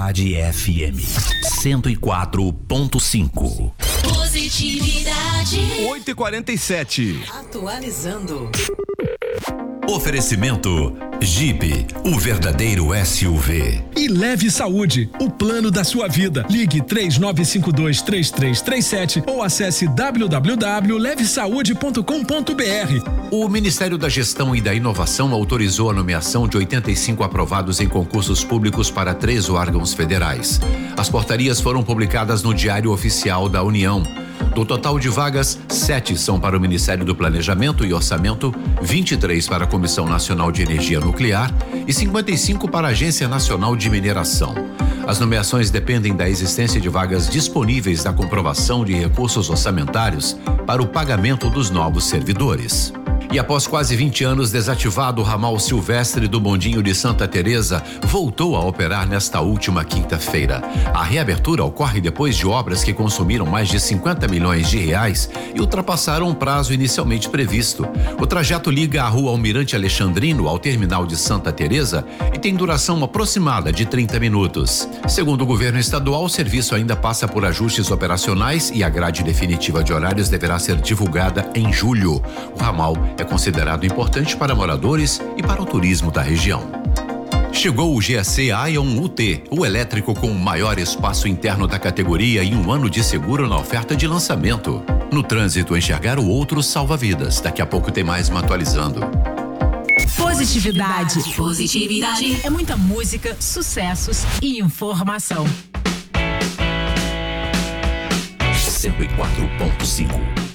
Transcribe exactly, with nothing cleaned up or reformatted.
Cidade F M cento e quatro ponto cinco. Positividade. oito e quarenta e sete. Atualizando. Oferecimento Jeep, o verdadeiro S U V. E Leve Saúde, o plano da sua vida. Ligue três nove cinco dois, três três três sete ou acesse w w w ponto leve saúde ponto com ponto b r. O Ministério da Gestão e da Inovação autorizou a nomeação de oitenta e cinco aprovados em concursos públicos para três órgãos federais. As portarias foram publicadas no Diário Oficial da União. Do total de vagas, sete são para o Ministério do Planejamento e Orçamento, vinte e três para a Comissão Nacional de Energia Nuclear e cinquenta e cinco para a Agência Nacional de Mineração. As nomeações dependem da existência de vagas disponíveis da comprovação de recursos orçamentários para o pagamento dos novos servidores. E após quase vinte anos desativado, o ramal Silvestre do Bondinho de Santa Teresa voltou a operar nesta última quinta-feira. A reabertura ocorre depois de obras que consumiram mais de cinquenta milhões de reais e ultrapassaram o prazo inicialmente previsto. O trajeto liga a Rua Almirante Alexandrino ao terminal de Santa Teresa e tem duração aproximada de trinta minutos. Segundo o governo estadual, o serviço ainda passa por ajustes operacionais e a grade definitiva de horários deverá ser divulgada em julho. O ramal é considerado importante para moradores e para o turismo da região. Chegou o G A C Ion U T, o elétrico com o maior espaço interno da categoria e um ano de seguro na oferta de lançamento. No trânsito, enxergar o outro salva vidas. Daqui a pouco tem mais uma atualizando. Positividade. Positividade. É muita música, sucessos e informação. cento e quatro ponto cinco.